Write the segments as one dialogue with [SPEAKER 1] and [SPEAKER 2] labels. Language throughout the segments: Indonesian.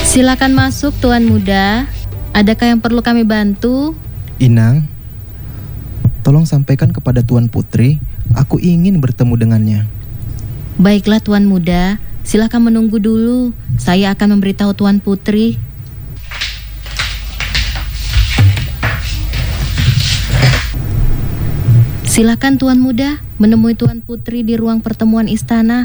[SPEAKER 1] Silakan masuk, Tuan Muda. Adakah yang perlu kami bantu?
[SPEAKER 2] Inang, tolong sampaikan kepada Tuan Putri, aku ingin bertemu dengannya.
[SPEAKER 1] Baiklah, Tuan Muda. Silakan menunggu dulu. Saya akan memberitahu Tuan Putri. Silakan Tuan Muda menemui Tuan Putri di ruang pertemuan istana.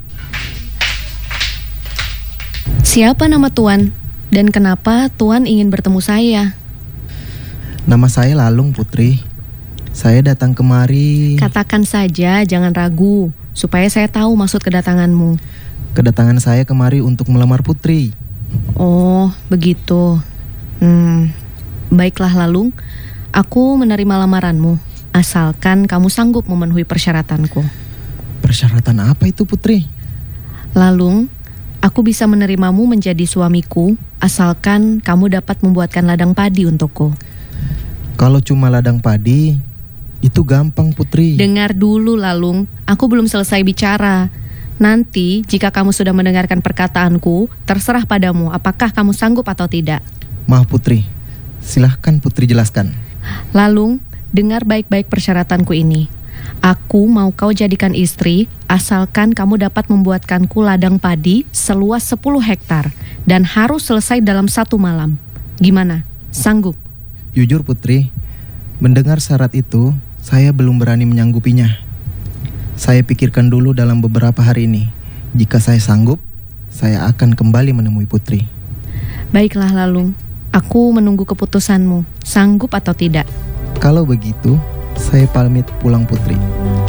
[SPEAKER 3] Siapa nama Tuan? Dan kenapa Tuan ingin bertemu saya?
[SPEAKER 2] Nama saya Lalung, Putri. Saya datang kemari.
[SPEAKER 3] Katakan saja, jangan ragu, supaya saya tahu maksud kedatanganmu.
[SPEAKER 2] Kedatangan saya kemari untuk melamar Putri.
[SPEAKER 3] Oh, begitu. Baiklah Lalung, aku menerima lamaranmu, asalkan kamu sanggup memenuhi persyaratanku.
[SPEAKER 2] Persyaratan apa itu, Putri?
[SPEAKER 3] Lalung, aku bisa menerimamu menjadi suamiku, asalkan kamu dapat membuatkan ladang padi untukku.
[SPEAKER 2] Kalau cuma ladang padi, itu gampang, Putri.
[SPEAKER 3] Dengar dulu Lalung, aku belum selesai bicara. Nanti jika kamu sudah mendengarkan perkataanku, terserah padamu apakah kamu sanggup atau tidak.
[SPEAKER 2] Maaf, Putri. Silahkan Putri jelaskan.
[SPEAKER 3] Lalung, dengar baik-baik persyaratanku ini. Aku mau kau jadikan istri, asalkan kamu dapat membuatkanku ladang padi seluas 10 hektar dan harus selesai dalam 1 malam. Gimana? Sanggup?
[SPEAKER 2] Jujur, Putri, mendengar syarat itu, saya belum berani menyanggupinya. Saya pikirkan dulu dalam beberapa hari ini. Jika saya sanggup, saya akan kembali menemui Putri.
[SPEAKER 3] Baiklah Lalung, aku menunggu keputusanmu. Sanggup atau tidak?
[SPEAKER 2] Kalau begitu, saya pamit pulang, Putri.